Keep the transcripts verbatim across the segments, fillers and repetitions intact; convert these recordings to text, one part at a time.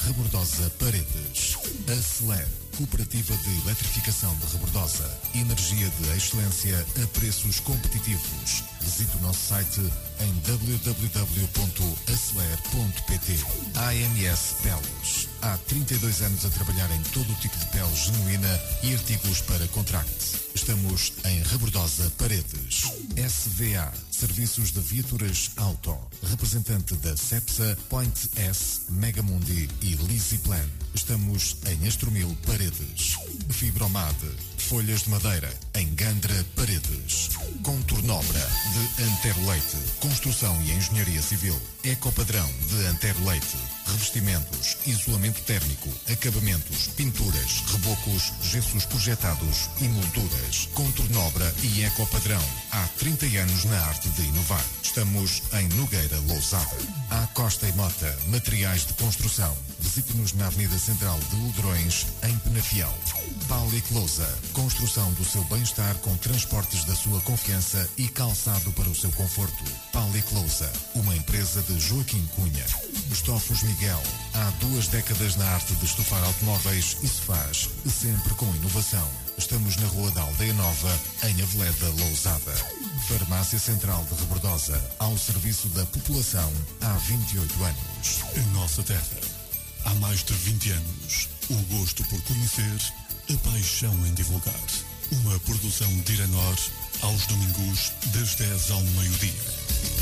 Rebordosa Paredes. Acelere, Cooperativa de Eletrificação de Rebordosa. Energia de excelência a preços competitivos. Visite o nosso site em w w w ponto acelere ponto p t. A M S Peles. Há trinta e dois anos a trabalhar em todo o tipo de pele genuína e artigos para contracte. Estamos em Rebordosa Paredes. S V A, Serviços de Viaturas Auto. Representante da Cepsa, Point S, Megamundi e Lisiplan. Estamos em Estoril Paredes. Fibromade, folhas de madeira, em Gandra Paredes. Contornobra, de Antero Leite. Construção e engenharia civil. Ecopadrão, de Antero Leite. Revestimentos, isolamento térmico, acabamentos, pinturas, rebocos, gessos projetados e molduras. Contornobra e Ecopadrão. Há trinta anos na arte de inovar. Estamos em Nogueira, Lousada. À Costa e Mota, materiais de construção. Visite-nos na Avenida Central de Lodrões, em Penafiel. Pauliclosa, construção do seu bem-estar com transportes da sua confiança e calçado para o seu conforto. Pauliclosa, uma empresa de Joaquim Cunha. Estofos Miguel, há duas décadas na arte de estofar automóveis e se faz sempre com inovação. Estamos na Rua da Aldeia Nova, em Aveleda, Lousada. Farmácia Central de Rebordosa, ao serviço da população há vinte e oito anos. Em nossa terra, há mais de vinte anos, o gosto por conhecer, a paixão em divulgar. Uma produção de Iranor, aos domingos, das dez ao meio-dia.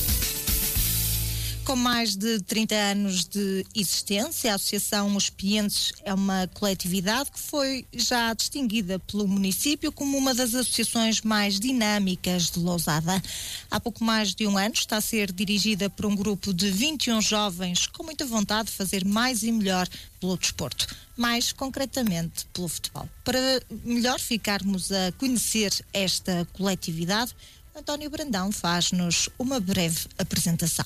Com mais de trinta anos de existência, a Associação Os Pienses é uma coletividade que foi já distinguida pelo município como uma das associações mais dinâmicas de Lousada. Há pouco mais de um ano está a ser dirigida por um grupo de vinte e um jovens com muita vontade de fazer mais e melhor pelo desporto, mais concretamente pelo futebol. Para melhor ficarmos a conhecer esta coletividade, António Brandão faz-nos uma breve apresentação.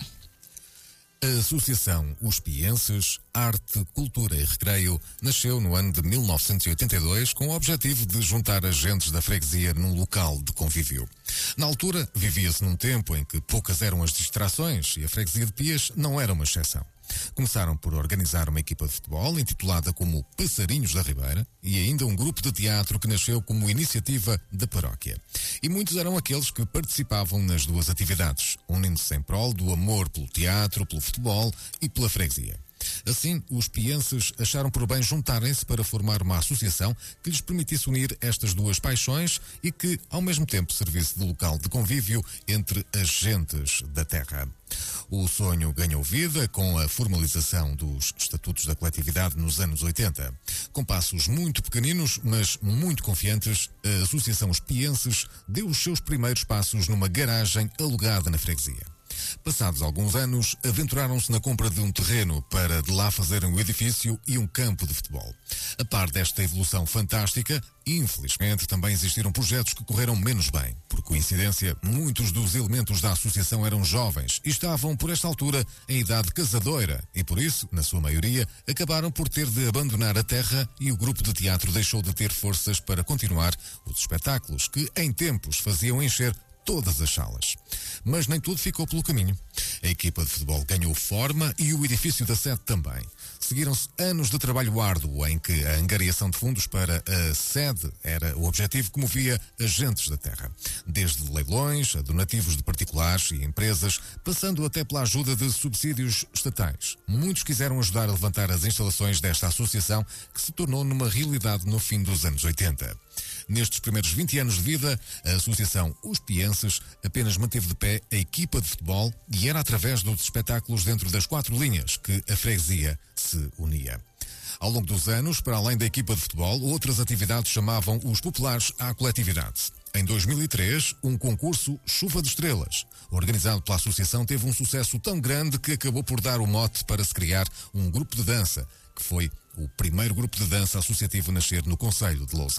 A Associação Os Pienses, Arte, Cultura e Recreio nasceu no ano de mil novecentos e oitenta e dois com o objetivo de juntar agentes da freguesia num local de convívio. Na altura, vivia-se num tempo em que poucas eram as distrações e a freguesia de Pias não era uma exceção. Começaram por organizar uma equipa de futebol intitulada como Passarinhos da Ribeira e ainda um grupo de teatro que nasceu como iniciativa da paróquia. E muitos eram aqueles que participavam nas duas atividades, unindo-se em prol do amor pelo teatro, pelo futebol e pela freguesia. Assim, os pienses acharam por bem juntarem-se para formar uma associação que lhes permitisse unir estas duas paixões e que, ao mesmo tempo, servisse de local de convívio entre as gentes da terra. O sonho ganhou vida com a formalização dos estatutos da coletividade nos anos oitenta. Com passos muito pequeninos, mas muito confiantes, a Associação Os Pienses deu os seus primeiros passos numa garagem alugada na freguesia. Passados alguns anos, aventuraram-se na compra de um terreno para de lá fazerem um edifício e um campo de futebol. A par desta evolução fantástica, infelizmente também existiram projetos que correram menos bem. Por coincidência, muitos dos elementos da associação eram jovens e estavam, por esta altura, em idade casadoira e, por isso, na sua maioria, acabaram por ter de abandonar a terra e o grupo de teatro deixou de ter forças para continuar os espetáculos que, em tempos, faziam encher todas as salas. Mas nem tudo ficou pelo caminho. A equipa de futebol ganhou forma e o edifício da sede também. Seguiram-se anos de trabalho árduo em que a angariação de fundos para a sede era o objetivo que movia as gentes da terra. Desde leilões a donativos de particulares e empresas, passando até pela ajuda de subsídios estatais. Muitos quiseram ajudar a levantar as instalações desta associação que se tornou numa realidade no fim dos anos oitenta. Nestes primeiros vinte anos de vida, a Associação Os Pienses apenas manteve de pé a equipa de futebol e era através dos espetáculos dentro das quatro linhas que a freguesia se unia. Ao longo dos anos, para além da equipa de futebol, outras atividades chamavam os populares à coletividade. Em dois mil e três, um concurso Chuva de Estrelas, organizado pela associação, teve um sucesso tão grande que acabou por dar o mote para se criar um grupo de dança, que foi o primeiro grupo de dança associativo a nascer no concelho de Lousada.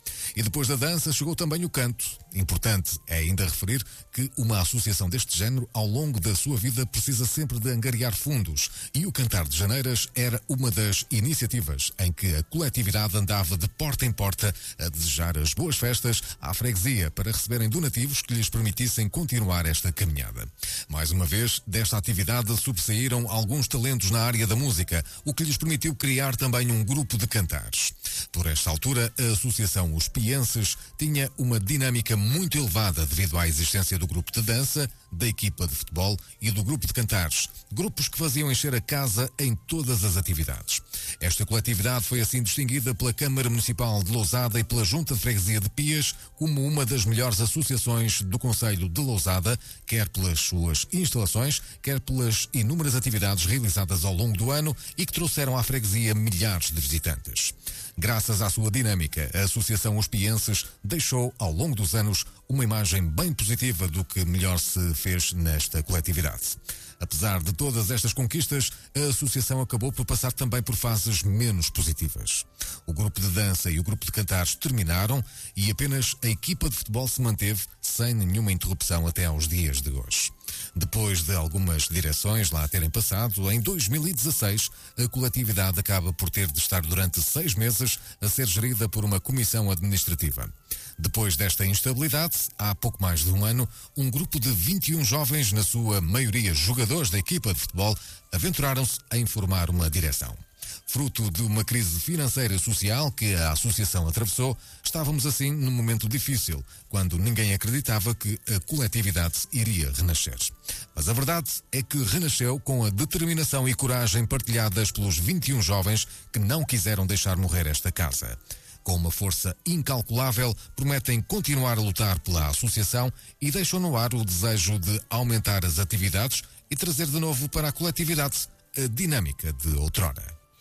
E depois da dança chegou também o canto. Importante é ainda referir que uma associação deste género, ao longo da sua vida, precisa sempre de angariar fundos. E o Cantar de Janeiras era uma das iniciativas em que a coletividade andava de porta em porta a desejar as boas festas à freguesia para receberem donativos que lhes permitissem continuar esta caminhada. Mais uma vez, desta atividade sobressaíram alguns talentos na área da música, o que lhes permitiu criar também um grupo de cantares. Por esta altura, a Associação Os Pienses tinha uma dinâmica muito elevada devido à existência do grupo de dança, da equipa de futebol e do grupo de cantares, grupos que faziam encher a casa em todas as atividades. Esta coletividade foi assim distinguida pela Câmara Municipal de Lousada e pela Junta de Freguesia de Pias como uma das melhores associações do concelho de Lousada, quer pelas suas instalações, quer pelas inúmeras atividades realizadas ao longo do ano e que trouxeram à freguesia milhares de visitantes. Graças à sua dinâmica, a Associação Os Pienses deixou, ao longo dos anos, uma imagem bem positiva do que melhor se fez nesta coletividade. Apesar de todas estas conquistas, a associação acabou por passar também por fases menos positivas. O grupo de dança e o grupo de cantares terminaram e apenas a equipa de futebol se manteve sem nenhuma interrupção até aos dias de hoje. Depois de algumas direções lá terem passado, em dois mil e dezasseis, a coletividade acaba por ter de estar durante seis meses a ser gerida por uma comissão administrativa. Depois desta instabilidade, há pouco mais de um ano, um grupo de vinte e um jovens, na sua maioria jogadores da equipa de futebol, aventuraram-se a informar uma direção. Fruto de uma crise financeira e social que a associação atravessou, estávamos assim num momento difícil, quando ninguém acreditava que a coletividade iria renascer. Mas a verdade é que renasceu com a determinação e coragem partilhadas pelos vinte e um jovens que não quiseram deixar morrer esta casa. Com uma força incalculável, prometem continuar a lutar pela associação e deixam no ar o desejo de aumentar as atividades e trazer de novo para a coletividade a dinâmica de outrora.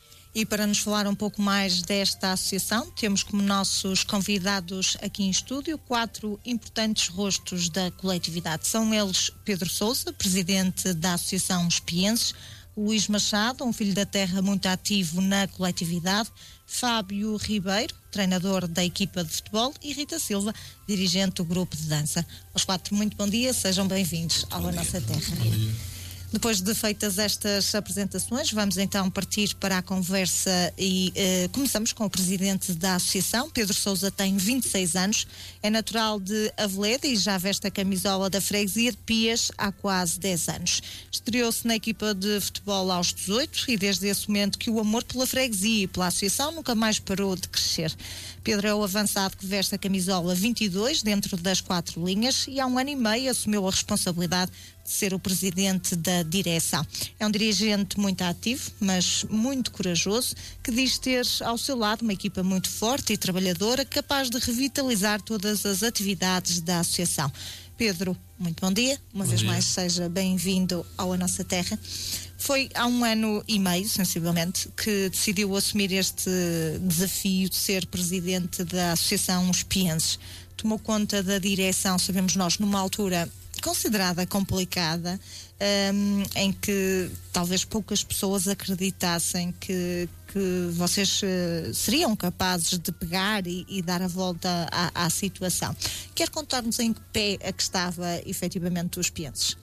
E para nos falar um pouco mais desta associação, temos como nossos convidados aqui em estúdio quatro importantes rostos da coletividade. São eles Pedro Sousa, presidente da Associação Os Pienses, Luís Machado, um filho da terra muito ativo na coletividade, Fábio Ribeiro, treinador da equipa de futebol, e Rita Silva, dirigente do grupo de dança. Aos quatro, muito bom dia, sejam bem-vindos à Nossa Terra. Bom dia. Depois de feitas estas apresentações, vamos então partir para a conversa e eh, começamos com o presidente da associação. Pedro Sousa tem vinte e seis anos, é natural de Aveleda e já veste a camisola da freguesia de Pias há quase dez anos. Estreou-se na equipa de futebol aos dezoito e desde esse momento que o amor pela freguesia e pela associação nunca mais parou de crescer. Pedro é o avançado que veste a camisola vinte e dois dentro das quatro linhas e há um ano e meio assumiu a responsabilidade de ser o presidente da direção. É um dirigente muito ativo, mas muito corajoso, que diz ter ao seu lado uma equipa muito forte e trabalhadora, capaz de revitalizar todas as atividades da associação. Pedro, muito bom dia. Uma bom vez dia. mais, seja bem-vindo ao A Nossa Terra. Foi há um ano e meio, sensivelmente, que decidiu assumir este desafio de ser presidente da Associação Os Pienses. Tomou conta da direção, sabemos nós, numa altura considerada complicada, um, em que talvez poucas pessoas acreditassem que, que vocês uh, seriam capazes de pegar e, e dar a volta à, à situação. Quer contar-nos em que pé é que estava efetivamente os Pienses?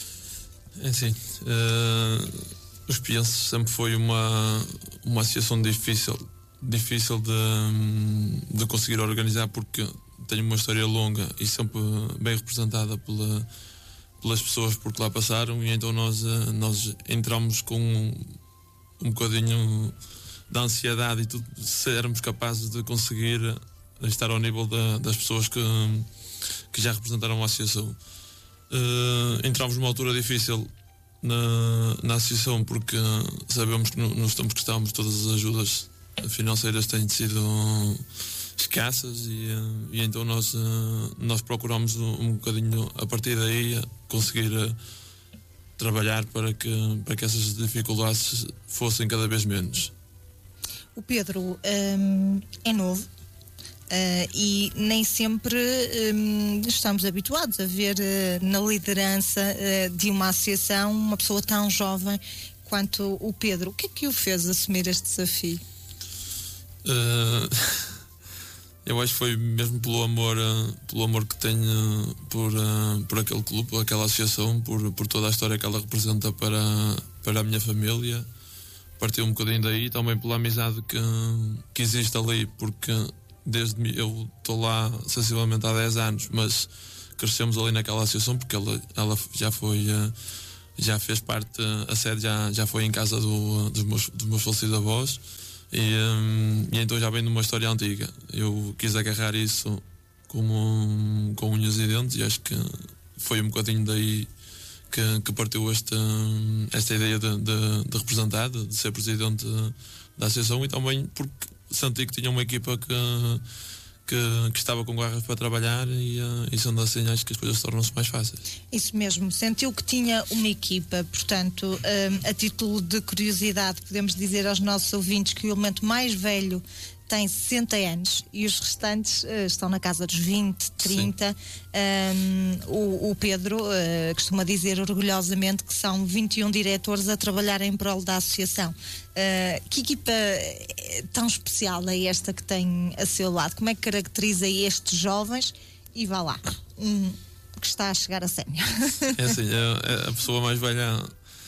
É assim, uh, os Pienses sempre foi uma, uma associação difícil, difícil de, de conseguir organizar, porque tenho uma história longa e sempre bem representada pela, pelas pessoas por que lá passaram, e então nós, nós entramos com um, um bocadinho de ansiedade e tudo, se éramos capazes de conseguir estar ao nível da, das pessoas que, que já representaram a associação. Uh, entramos numa altura difícil na, na associação, porque sabemos que no, nos tempos que estamos todas as ajudas financeiras têm sido escassas e, e então nós, nós procuramos um bocadinho a partir daí conseguir trabalhar para que, para que essas dificuldades fossem cada vez menos. O Pedro um, é novo uh, e nem sempre um, estamos habituados a ver uh, na liderança uh, de uma associação uma pessoa tão jovem quanto o Pedro. O que é que o fez assumir este desafio? Uh... Eu acho que foi mesmo pelo amor, pelo amor que tenho por, por aquele clube, por aquela associação, por, por toda a história que ela representa para, para a minha família. Partiu um bocadinho daí, também pela amizade que, que existe ali, porque desde eu estou lá sensivelmente há dez anos, mas crescemos ali naquela associação, porque ela, ela já foi, já fez parte, a sede já, já foi em casa do, dos, meus, dos meus falecidos avós. E, um, e então já vem de uma história antiga. Eu quis agarrar isso como, com unhas e dentes, e acho que foi um bocadinho daí que, que partiu esta, esta ideia de, de, de representar, de, de ser presidente da associação, e também porque senti que tinha uma equipa que, que, que estava com garras para trabalhar, e, e sendo assim acho que as coisas tornam-se mais fáceis. Isso mesmo, sentiu que tinha uma equipa, portanto, um, a título de curiosidade, podemos dizer aos nossos ouvintes que o elemento mais velho tem sessenta anos e os restantes uh, estão na casa dos vinte, trinta. Um, o, o Pedro uh, costuma dizer orgulhosamente que são vinte e um diretores a trabalhar em prol da associação. Uh, que equipa tão especial é esta que tem a seu lado? Como é que caracteriza estes jovens? E vá lá, um, que está a chegar a sénior. É assim, é, é a pessoa mais velha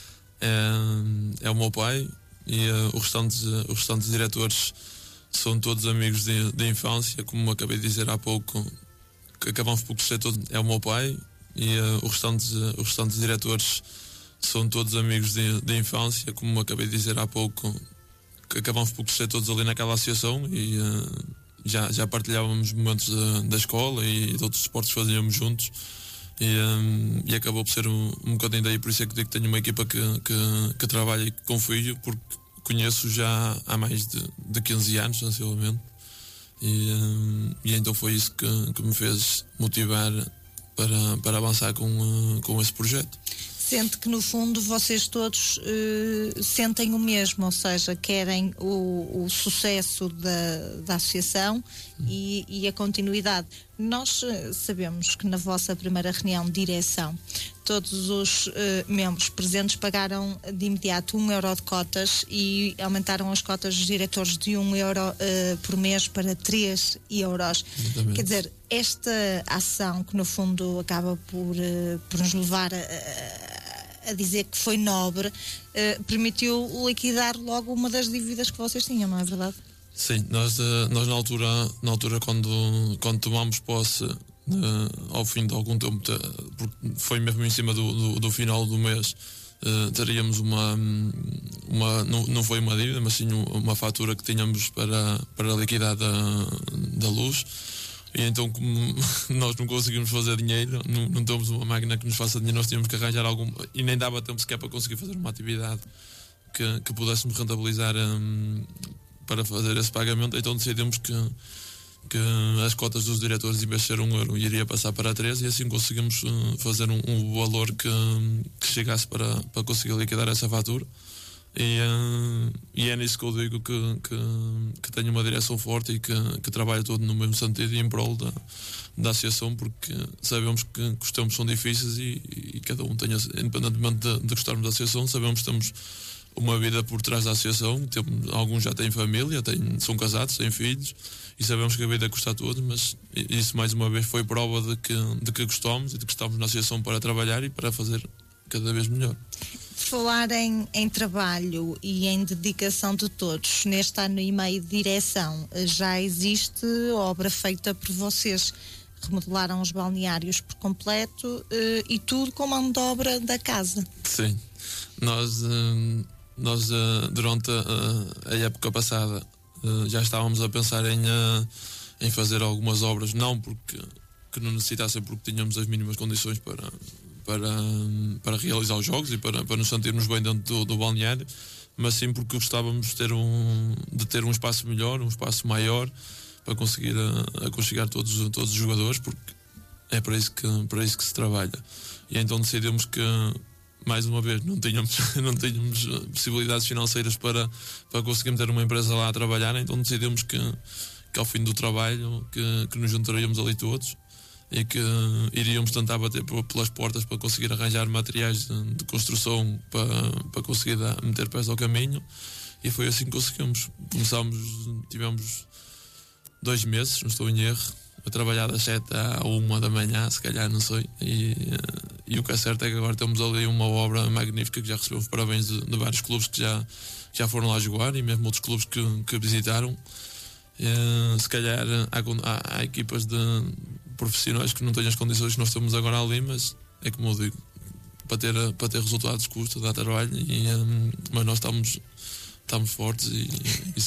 é, é o meu pai, e uh, os restantes, os restantes diretores são todos amigos de, de infância, como acabei de dizer há pouco, que acabamos por crescer todos, é o meu pai, e uh, os, restantes, uh, os restantes diretores são todos amigos de, de infância, como acabei de dizer há pouco, que acabamos por crescer todos ali naquela associação, e uh, já, já partilhávamos momentos da, da escola e de outros esportes que fazíamos juntos, e, um, e acabou por ser um, um bocadinho daí. Por isso é que digo que tenho uma equipa que, que, que trabalha e que confio, porque conheço já há mais de, de quinze anos, sensivelmente, e, um, e então foi isso que, que me fez motivar para, para avançar com, uh, com esse projeto. Sente que no fundo vocês todos uh, sentem o mesmo, ou seja, querem o, o sucesso da, da associação hum. e, e a continuidade. Nós uh, sabemos que na vossa primeira reunião de direção todos os uh, membros presentes pagaram de imediato um euro de cotas e aumentaram as cotas dos diretores de um euro uh, por mês para três euros. Exatamente. Quer dizer, esta ação que no fundo acaba por, uh, por nos levar a, a dizer que foi nobre, uh, permitiu liquidar logo uma das dívidas que vocês tinham, não é verdade? Sim, nós, nós na altura, na altura quando, quando tomamos posse, Uh, ao fim de algum tempo, porque foi mesmo em cima do, do, do final do mês, uh, teríamos uma, uma não, não foi uma dívida, mas sim uma fatura que tínhamos para, para liquidar da, da luz, e então como nós não conseguimos fazer dinheiro, não, não temos uma máquina que nos faça dinheiro, nós tínhamos que arranjar algum, e nem dava tempo sequer para conseguir fazer uma atividade que, que pudéssemos rentabilizar um, para fazer esse pagamento. Então decidimos que que as cotas dos diretores, em vez de ser um euro, iria passar para três, e assim conseguimos uh, fazer um, um valor que, que chegasse para, para conseguir liquidar essa fatura. E, uh, e é nisso que eu digo que, que, que tenho uma direção forte e que, que trabalha todo no mesmo sentido e em prol da, da associação, porque sabemos que, que os tempos são difíceis, e, e cada um tem, independentemente de, de gostarmos da associação, sabemos que temos uma vida por trás da associação. Temos, alguns já têm família, têm, são casados, têm filhos, e sabemos que a vida custa a todos, mas isso mais uma vez foi prova de que, de que gostamos e de que estamos na associação para trabalhar e para fazer cada vez melhor. Falar em, em trabalho e em dedicação de todos, neste ano e meio de direção, já existe obra feita por vocês. Remodelaram os balneários por completo eh, e tudo com mão de obra da casa. Sim, nós, eh, nós eh, durante a, a época passada Uh, já estávamos a pensar em, uh, em fazer algumas obras, não porque que não necessitassem, porque tínhamos as mínimas condições para, para, para realizar os jogos e para, para nos sentirmos bem dentro do, do balneário, mas sim porque gostávamos de ter, um, de ter um espaço melhor, um espaço maior, para conseguir uh, aconchegar todos, todos os jogadores, porque é para isso que, para isso que se trabalha. E então decidimos que, mais uma vez, não tínhamos, não tínhamos possibilidades financeiras para, para conseguir ter uma empresa lá a trabalhar, então decidimos que, que ao fim do trabalho que, que nos juntaríamos ali todos e que iríamos tentar bater pelas portas para conseguir arranjar materiais de, de construção para, para conseguir dar, meter pés ao caminho, e foi assim que conseguimos. Começámos, tivemos dois meses, não estou em erro, a trabalhar das sete à uma da manhã, se calhar, não sei. E, e o que é certo é que agora temos ali uma obra magnífica que já recebeu parabéns de, de vários clubes que já, já foram lá jogar e mesmo outros clubes que, que visitaram. E, se calhar há, há, há equipas de profissionais que não têm as condições que nós temos agora ali, mas é como eu digo, para ter, para ter resultados custa, dá trabalho, e, um, mas nós estamos, estamos fortes e, e